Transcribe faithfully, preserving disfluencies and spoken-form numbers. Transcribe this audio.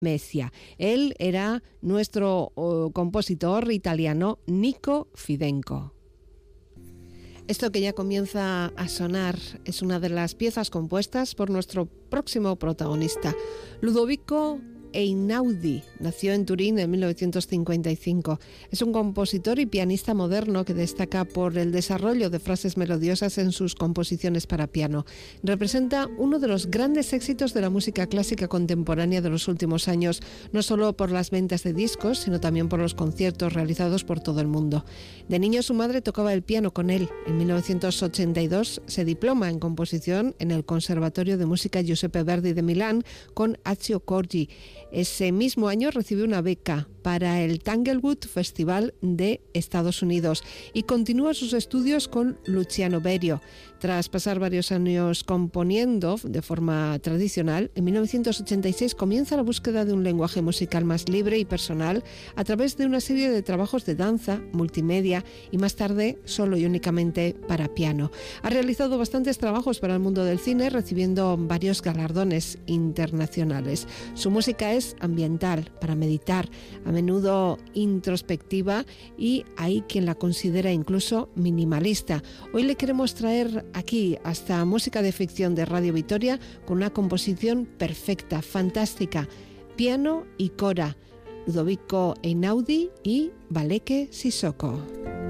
Messia. Él era nuestro oh, compositor italiano Nico Fidenco. Esto que ya comienza a sonar es una de las piezas compuestas por nuestro próximo protagonista, Ludovico Einaudi. Nació en Turín en mil novecientos cincuenta y cinco. Es un compositor y pianista moderno que destaca por el desarrollo de frases melodiosas en sus composiciones para piano. Representa uno de los grandes éxitos de la música clásica contemporánea de los últimos años, no solo por las ventas de discos, sino también por los conciertos realizados por todo el mundo. De niño su madre tocaba el piano con él. En mil novecientos ochenta y dos se diploma en composición en el Conservatorio de Música Giuseppe Verdi de Milán con Accio Corgi. Ese mismo año recibió una beca para el Tanglewood Festival de Estados Unidos y continúa sus estudios con Luciano Berio. Tras pasar varios años componiendo de forma tradicional, en mil novecientos ochenta y seis comienza la búsqueda de un lenguaje musical más libre y personal a través de una serie de trabajos de danza, multimedia y más tarde solo y únicamente para piano. Ha realizado bastantes trabajos para el mundo del cine, recibiendo varios galardones internacionales. Su música es ambiental, para meditar, a menudo introspectiva, y hay quien la considera incluso minimalista. Hoy le queremos traer aquí hasta música de ficción de Radio Vitoria con una composición perfecta, fantástica, piano y cora, Ludovico Einaudi y Baleke Sissoko.